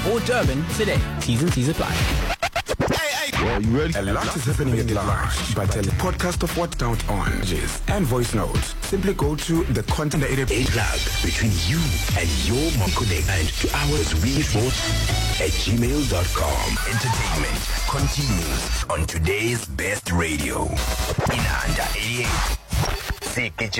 or Durban today. T's and C's apply. Well, you ready? A lot is happening at large, but a podcast of what's out on and voice notes. Simply go to the content a plug between you and your Connect and 2 hours @gmail.com. Entertainment continues on today's best radio. Inanda 88.